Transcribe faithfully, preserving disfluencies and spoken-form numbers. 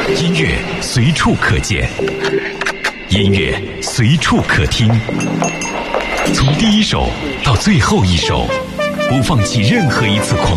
音乐随处可见，音乐随处可听。从第一首到最后一首，不放弃任何一次狂